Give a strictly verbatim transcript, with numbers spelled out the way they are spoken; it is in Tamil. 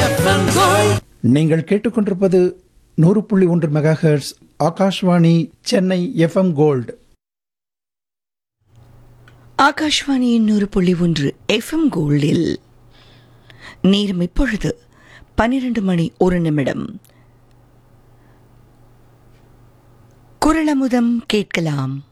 FM gold. நீங்கள் கேட்டுக்கொண்டிருப்பது நூறு புள்ளி ஒன்று mega hertz Akashvani Chennai FM gold. ஆகாஷ்வாணியின் நூறு புள்ளி ஒன்று எஃப்எம் கோல்டில் நேரம் இப்பொழுது பன்னிரண்டு மணி ஒரு நிமிடம். குரலமுதம் கேட்கலாம்.